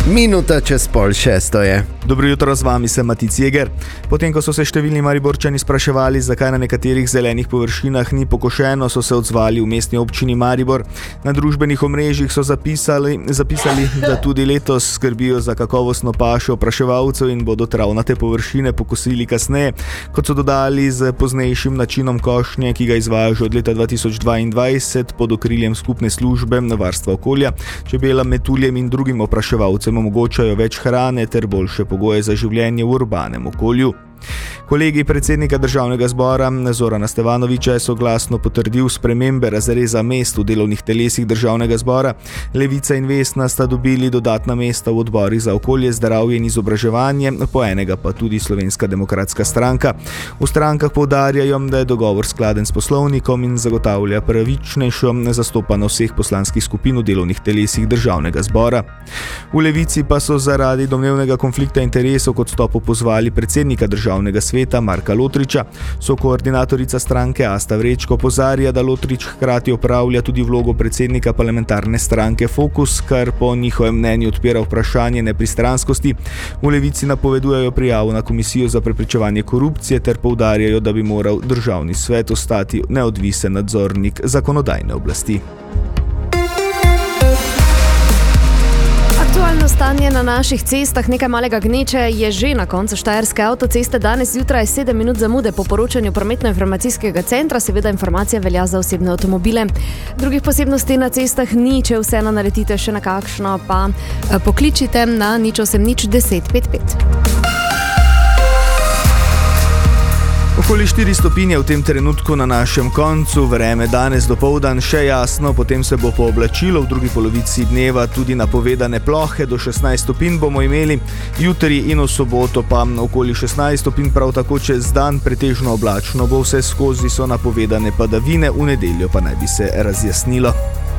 Minuta čez 5:30 je. Dobro jutro, z vami sem Matic Jeger. Potem, ko so se številni Mariborčani spraševali, zakaj na nekaterih zelenih površinah ni pokošeno, so se odzvali v mestni občini Maribor. Na družbenih omrežjih so zapisali, da tudi letos skrbijo za kakovostno pašo opraševalcev in bodo travnate površine pokosili kasneje, kot so dodali z poznejšim načinom košnje, ki ga izvajajo že od leta 2022 pod okriljem skupne službe varstva okolja. Čebelam, metuljem in drugim opraševalcem omogočajo več hrane ter boljše pogoje za življenje v urbanem okolju. Kolegij predsednika Državnega zbora Zorana Stevanovića je soglasno potrdil spremembe razreza mest v delovnih telesih Državnega zbora. Levica in Vesna sta dobili dodatna mesta v odborih za okolje, zdravje in izobraževanje, po enega pa tudi Slovenska demokratska stranka. V strankah poudarjajo, da je dogovor skladen s poslovnikom in zagotavlja pravičnejšo zastopanost vseh poslanskih skupin v delovnih telesih Državnega zbora. V Levici pa so zaradi domnevnega konflikta interesov k odstopu pozvali predsednika Državnega sveta Marka Lotriča. Sokoordinatorica stranke Asta Vrečko opozarja, da Lotrič hkrati opravlja tudi vlogo predsednika parlamentarne stranke Fokus, kar po njihovem mnenju odpira vprašanje nepristranskosti. V Levici napovedujejo prijavo na Komisijo za preprečevanje korupcije ter poudarjajo, da bi moral Državni svet ostati neodvisen nadzornik zakonodajne oblasti. Aktualno stanje na naših cestah, nekaj malega gneče je že na koncu Štajerske avtoceste. Danes zjutraj 7 minut zamude po poročanju prometno-informacijskega centra, seveda informacija velja za osebne avtomobile. Drugih posebnosti na cestah ni, če vseeno naletite še na kakšno, pa pokličite na 080 10 55. Okoli 4 stopinje v tem trenutku na našem koncu, vreme danes dopoldan še jasno, potem se bo pooblačilo, v drugi polovici dneva tudi napovedane plohe, do 16 stopinj bomo imeli, jutri in v soboto pa okoli 16 stopinj, prav tako čez dan pretežno oblačno bo, vse skozi so napovedane padavine, v nedeljo pa naj bi se razjasnilo.